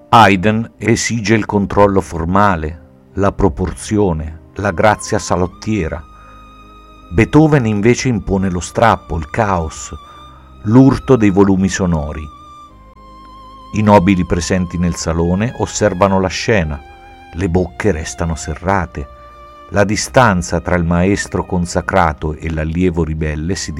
Haydn esige il controllo formale, la proporzione, la grazia salottiera. Beethoven invece impone lo strappo, il caos, l'urto dei volumi sonori. I nobili presenti nel salone osservano la scena, le bocche restano serrate. La distanza tra il maestro consacrato e l'allievo ribelle si